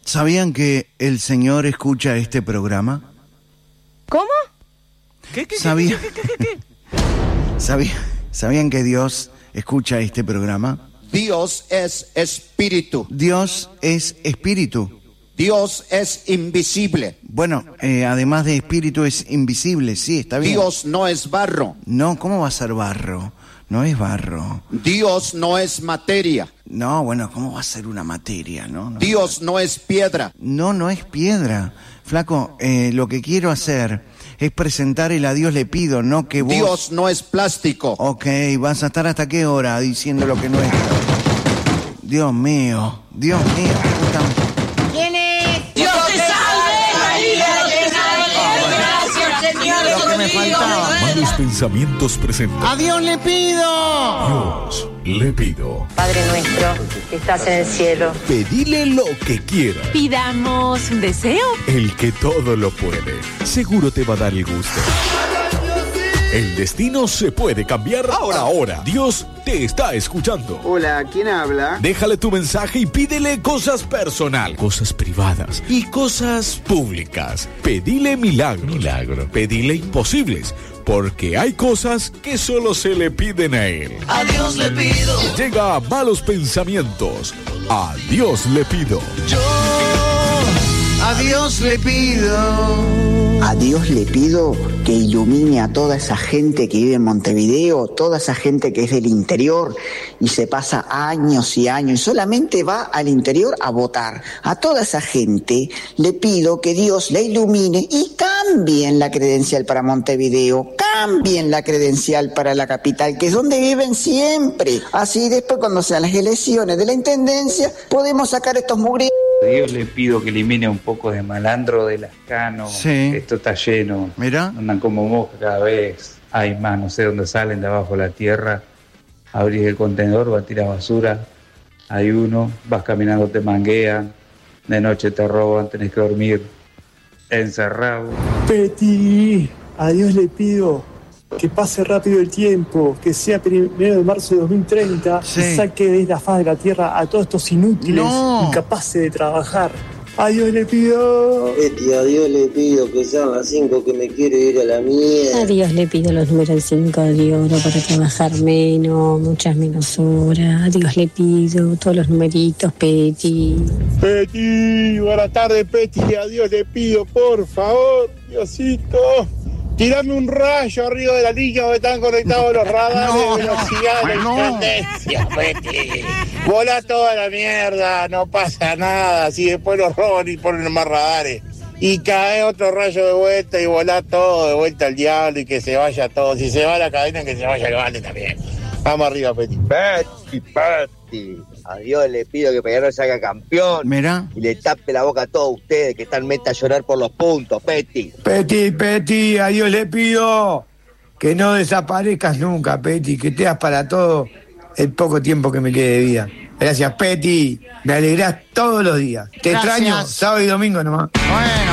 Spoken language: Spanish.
¿Sabían que el Señor escucha este programa? ¿Cómo? ¿Qué? ¿Sabían que Dios escucha este programa? Dios es espíritu. Dios es espíritu. Dios es invisible. Bueno, además de espíritu es invisible, sí, está bien. Dios no es barro. No, ¿cómo va a ser barro? No es barro. Dios no es materia. No, bueno, ¿cómo va a ser una materia, no? Dios no es piedra. No es piedra. Flaco, lo que quiero hacer es presentar el A Dios le pido, no que vos... Dios no es plástico. Ok, ¿vas a estar hasta qué hora diciendo lo que no es? Dios mío, puta... ¿Quién es? ¡Dios te salve, María! ¡Gracias, Señor! Lo que me faltaba. Malos Pensamientos presenta ¡A Dios le pido! Dios le pido. Padre nuestro, que estás en el cielo. Pedile lo que quieras. Pidamos un deseo. El que todo lo puede, seguro te va a dar el gusto. El destino se puede cambiar ahora. Dios te está escuchando. Hola, ¿quién habla? Déjale tu mensaje y pídele cosas personal, cosas privadas y cosas públicas. Pedile milagro. Pedile imposibles, porque hay cosas que solo se le piden a Él. A Dios le pido. Llega a Malos Pensamientos. A Dios le pido. ¡A Dios le pido! A Dios le pido que ilumine a toda esa gente que vive en Montevideo, toda esa gente que es del interior y se pasa años y años y solamente va al interior a votar. A toda esa gente le pido que Dios la ilumine y cambien la credencial para Montevideo, cambien la credencial para la capital, que es donde viven siempre. Así después, cuando sean las elecciones de la intendencia, podemos sacar estos mugres. A Dios le pido que elimine un poco de malandro de Lascano. Sí. Esto está lleno. Mira. Andan como moscas cada vez. Hay más, no sé dónde salen de abajo de la tierra. Abrís el contenedor, vas a tirar basura. Hay uno, vas caminando, te manguean. De noche te roban, tenés que dormir encerrado. Peti, a Dios le pido que pase rápido el tiempo, que sea 1 de marzo de 2030, Sí. y saque de la faz de la tierra a todos estos inútiles, No. incapaces de trabajar. A Dios le pido. Peti, a Dios le pido que sean las 5 que me quiero ir a la mierda. A Dios le pido los números 5 de oro para trabajar menos, muchas menos horas. A Dios le pido todos los numeritos, Peti. Peti, buenas tardes, Peti, a Dios le pido, por favor, Diosito. Tirame un rayo arriba de la línea donde están conectados los radares de velocidad de intendencia, Peti. Volá toda la mierda, no pasa nada, así después los roban y ponen más radares. Y cae otro rayo de vuelta y volá todo de vuelta al diablo y que se vaya todo. Si se va la cadena, que se vaya el vale también. Vamos arriba, Peti. Peti, a Dios le pido que Peñarol salga campeón. Mira. Y le tape la boca a todos ustedes que están meta a llorar por los puntos, Peti. Peti, a Dios le pido que no desaparezcas nunca, Peti, que te das para todo el poco tiempo que me quede de vida. Gracias, Peti, me alegrás todos los días. Te Gracias. extraño sábado y domingo nomás. Bueno.